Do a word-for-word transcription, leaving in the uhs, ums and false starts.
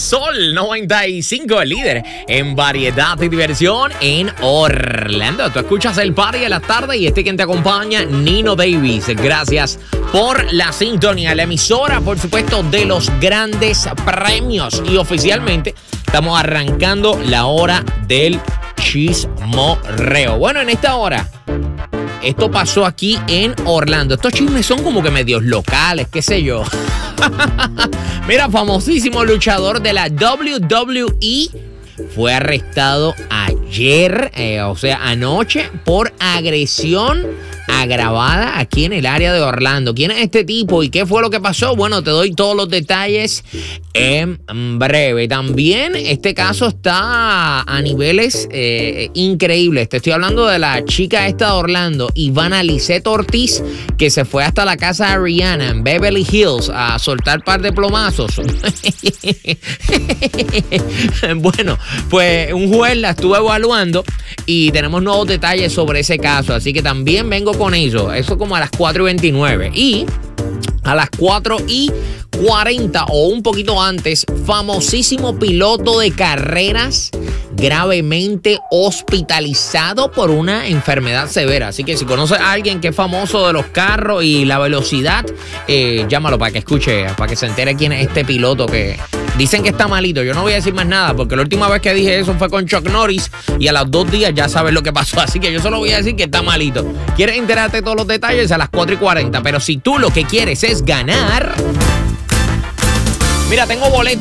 Sol noventa y cinco, el líder en variedad y diversión en Orlando. Tú escuchas el party de la tarde y este quien te acompaña, Nino Davis. Gracias por la sintonía. La emisora, por supuesto, de los grandes premios. Y oficialmente estamos arrancando la hora del chismorreo. Bueno, en esta hora, esto pasó aquí en Orlando. Estos chismes son como que medios locales, qué sé yo. Mira, famosísimo luchador de la W W E fue arrestado ayer, eh, o sea, anoche, por agresión agravada aquí en el área de Orlando. ¿Quién es este tipo y qué fue lo que pasó? Bueno, te doy todos los detalles en breve. También este caso está a niveles eh, increíbles. Te estoy hablando de la chica esta de Orlando, Ivana Lisette Ortiz, que se fue hasta la casa de Rihanna en Beverly Hills a soltar un par de plomazos. Bueno, pues un juez la estuvo evaluando y tenemos nuevos detalles sobre ese caso. Así que también vengo con eso. Eso como a las cuatro y veintinueve. Y a las cuatro y cuarenta o un poquito antes, famosísimo piloto de carreras gravemente hospitalizado por una enfermedad severa. Así que si conoces a alguien que es famoso de los carros y la velocidad, eh, llámalo para que escuche, para que se entere quién es este piloto que dicen que está malito. Yo no voy a decir más nada porque la última vez que dije eso fue con Chuck Norris y a los dos días ya sabes lo que pasó. Así que yo solo voy a decir que está malito. ¿Quieres enterarte de todos los detalles? A las cuatro y cuarenta. Pero si tú lo que quieres es ganar, mira, tengo boletos.